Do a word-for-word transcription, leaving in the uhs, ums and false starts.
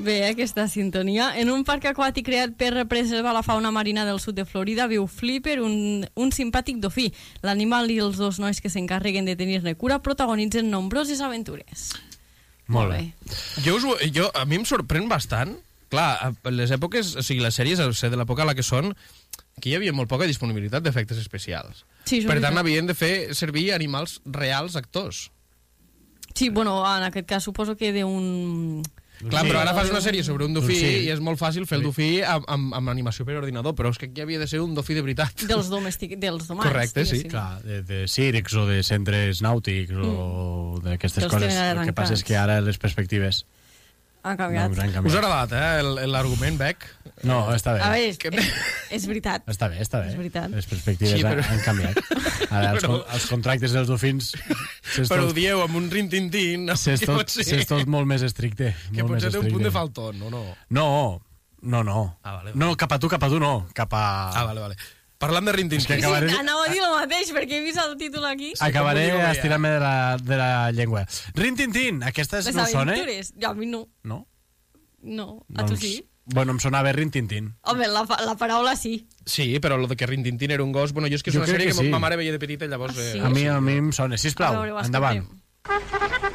Bé, aquesta sintonia. En un parc aquàtic creat per preservar la fauna marina del sud de Florida viu Flipper, un, un simpàtic dofí. L'animal i els dos nois que s'encarreguen de tenir-ne cura protagonitzen nombroses aventures. Molt bé. Jo, us, jo, a mi em sorprèn bastant. Clar, les èpoques, o sigui, les sèries, o sigui, de l'època a la que són, aquí hi havia molt poca disponibilitat d'efectes especials. Sí, per tant, havien de fer servir animals reals actors. Sí, bueno, en aquest cas suposo que d'un... Clar, sí. però ara fas una sèrie sobre un dofí Sí. i és molt fàcil fer el dofí amb, amb, amb animació per ordinador, però és que aquí havia de ser un dofí de veritat. Dels domèstics, dels domats. Correcte, sí. Clar, de, de circs o de centres nàutics mm. o d'aquestes Els coses. tenen El que passa és que ara les perspectives Ha canviat. no, han canviat. Us ha agradat, eh, l'argument, Bec? No, està bé. A veure, és, Que- és, és veritat. Està bé, està bé. És veritat. Les perspectives Sí, però- han, han canviat. Ara, els, Però- con- els contractes dels dofins... s'és Però ho tot- dieu amb un rin-tin-tin, no? s'és Que pot tot, ser. s'és tot molt més estricte. Que molt més potser té un punt estricte. de faltón, o no? No, no, no. Ah, vale, vale. No, cap a tu, cap a tu no. Cap a... Ah, vale, vale. Parlant de rin-tin-tin. És que Sí, acabaré- anava a dir el mateix, perquè he vist el títol aquí. Acabaré com ho diu, estirant-me de, la, de la llengua. Rin-tin-tin, aquestes Les no sona? aventures. Jo, a mi no. No? No. A tu sí? Bueno, em sonava rin-tin-tin. Home, la, fa- la paraula sí. Sí, però lo de que rin-tin-tin era un gos... Bueno, jo és que és Jo una crec sèrie que que, sí. ma mare veia de petita, llavors... Ah, sí? Eh, A mi, a mi em sona. Sisplau, A veure, ho endavant. escoltem.